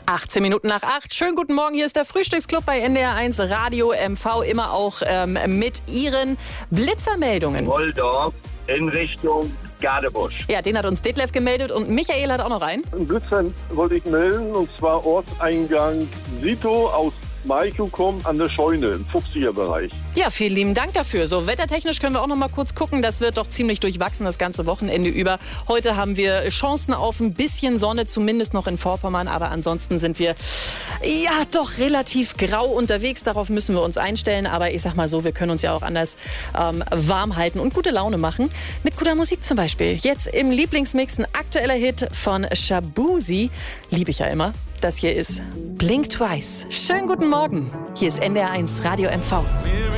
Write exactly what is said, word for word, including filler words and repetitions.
achtzehn Minuten nach acht. Schönen guten Morgen, hier ist der Frühstücksclub bei N D R eins Radio M V. Immer auch ähm, mit Ihren Blitzermeldungen. Wolldorf in Richtung Gadebusch. Ja, den hat uns Detlef gemeldet und Michael hat auch noch einen. Einen Blitzer wollte ich melden, und zwar Ortseingang Sito aus Maikukum an der Scheune im fünfziger Bereich. Ja, vielen lieben Dank dafür. So, wettertechnisch können wir auch noch mal kurz gucken. Das wird doch ziemlich durchwachsen das ganze Wochenende über. Heute haben wir Chancen auf ein bisschen Sonne, zumindest noch in Vorpommern. Aber ansonsten sind wir ja doch relativ grau unterwegs. Darauf müssen wir uns einstellen. Aber ich sag mal so, wir können uns ja auch anders ähm, warm halten und gute Laune machen. Mit guter Musik zum Beispiel. Jetzt im Lieblingsmix ein aktueller Hit von Shabuzi. Liebe ich ja immer. Das hier ist Blink Twice. Schönen guten Morgen. Hier ist N D R eins Radio M V.